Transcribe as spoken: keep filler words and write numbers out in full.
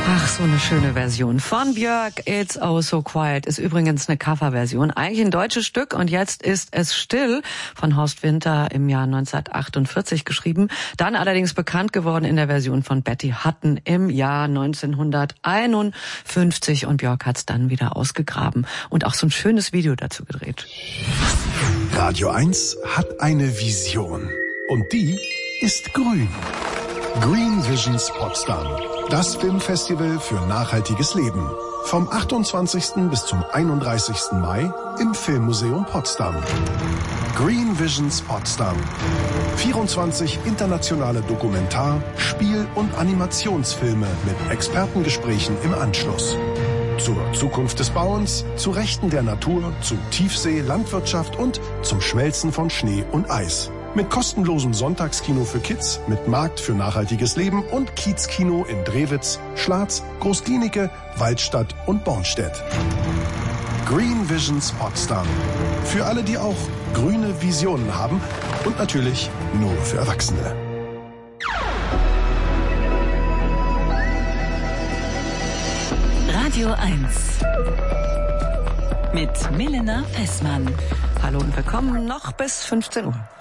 Ach, so eine schöne Version von Björk. It's Oh So Quiet ist übrigens eine Coverversion. Eigentlich ein deutsches Stück und jetzt ist es still von Horst Winter im Jahr neunzehnhundertachtundvierzig geschrieben. Dann allerdings bekannt geworden in der Version von Betty Hutton im Jahr neunzehnhunderteinundfünfzig und Björk hat's dann wieder ausgegraben und auch so ein schönes Video dazu gedreht. Radio eins hat eine Vision und die ist grün. Green Visions Potsdam. Das Filmfestival für nachhaltiges Leben. Vom achtundzwanzigsten bis zum einunddreißigsten Mai im Filmmuseum Potsdam. Green Visions Potsdam. vierundzwanzig internationale Dokumentar-, Spiel- und Animationsfilme mit Expertengesprächen im Anschluss. Zur Zukunft des Bauens, zu Rechten der Natur, zu Tiefsee, Landwirtschaft und zum Schmelzen von Schnee und Eis. Mit kostenlosem Sonntagskino für Kids, mit Markt für nachhaltiges Leben und Kiezkino in Drewitz, Schlatz, Großklinike, Waldstadt und Bornstedt. Green Visions Potsdam. Für alle, die auch grüne Visionen haben und natürlich nur für Erwachsene. Radio eins mit Milena Fessmann. Hallo und willkommen noch bis fünfzehn Uhr.